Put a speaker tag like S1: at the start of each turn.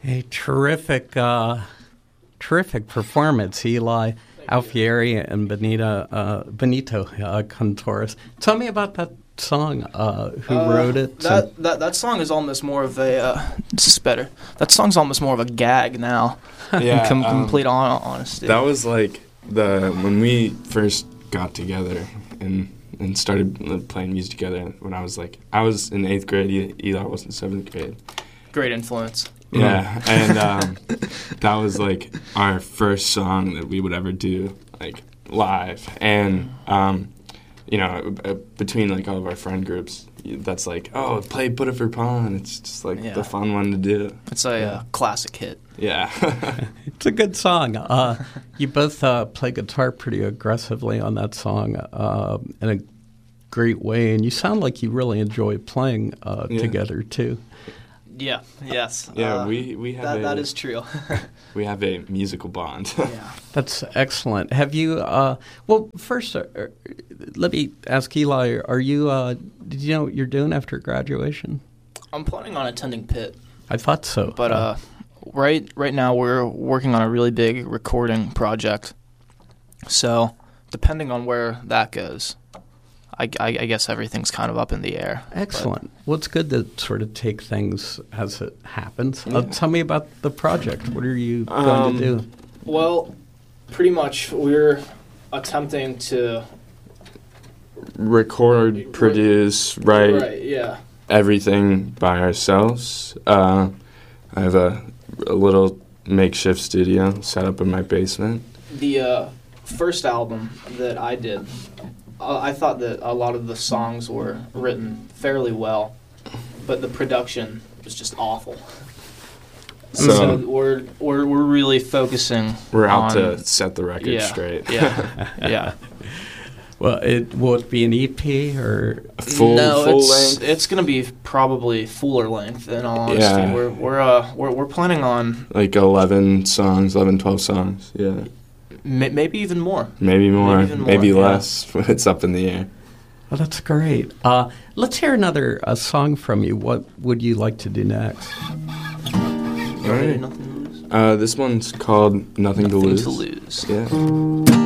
S1: A terrific performance, Eli Alfieri and Benito Cantores. Tell me about that song. Who wrote it?
S2: That song is almost more of a. This is better. That song's almost more of a gag now.
S3: Yeah,
S2: complete honesty.
S3: That was like when we first got together and started playing music together. When I was in 8th grade, Eli was in 7th grade.
S2: Great influence.
S3: Yeah, and that was like our first song that we would ever do like live, and between like all of our friend groups, that's like, oh, play "Put It for Pawn." It's just like the fun one to do.
S2: It's a classic hit.
S3: Yeah,
S1: it's a good song. You both play guitar pretty aggressively on that song in a great way, and you sound like you really enjoy playing together too.
S2: Yeah. Yes.
S3: Yeah. We have
S2: that is true.
S3: We have a musical bond.
S2: Yeah.
S1: That's excellent. Have you? Well, first, let me ask Eli. Are you? Did you know what you're doing after graduation?
S2: I'm planning on attending Pitt.
S1: I thought so.
S2: But right now we're working on a really big recording project. So depending on where that goes, I guess everything's kind of up in the air.
S1: Excellent. Well, it's good to sort of take things as it happens. Tell me about the project. What are you going to do?
S2: Well, pretty much we're attempting to
S3: record, produce, write everything by ourselves. I have a little makeshift studio set up in my basement.
S2: The first album that I did, I thought that a lot of the songs were written fairly well, but the production was just awful. So we're really focusing.
S3: We're out to set the record straight.
S2: Yeah.
S1: Well, will it be an EP or
S3: full length?
S2: It's going to be probably fuller length. In all honesty, we're planning on
S3: like 11 songs, 12 songs. Yeah.
S2: Maybe even more.
S3: Maybe less. It's up in the air.
S1: Well, that's great. Let's hear another song from you. What would you like to do next?
S3: All right. This one's called Nothing to Lose.
S2: Nothing to Lose.
S3: Yeah.